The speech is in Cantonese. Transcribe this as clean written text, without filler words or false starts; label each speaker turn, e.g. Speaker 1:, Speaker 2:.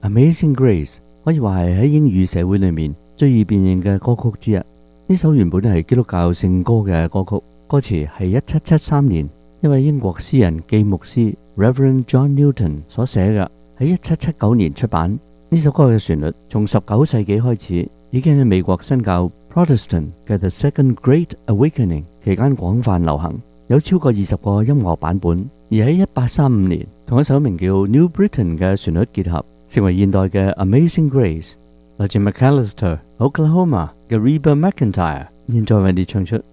Speaker 1: Amazing Grace 可以話係喺英語社會裏面最易辨認嘅歌曲之一。呢首原本係基督教聖歌嘅歌曲，歌詞係1773年一位英國詩人暨牧師 Reverend John Newton 所寫嘅，喺1779年出版。呢首歌嘅旋律從19世紀開始已經喺美國新教 Protestant 嘅 The Second Great Awakening 期間廣泛流行，有超過20個音樂版本。而喺1835年，同一首名叫 New Britain 嘅旋律結合，成為現代嘅 Amazing Grace。來自 McAllister Oklahoma 嘅 Reba McEntire 現在為你唱出